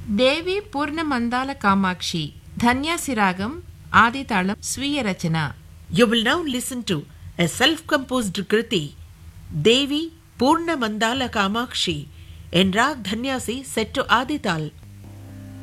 దేవి పూర్ణమందాల కామాక్షి ధన్యాసి రాగం ఆదితాళం స్వీయ రచన. You will now listen to a self-composed Kriti, Devi Purna Mandala Kamakshi, in Rag Dhanyasi set to Adital.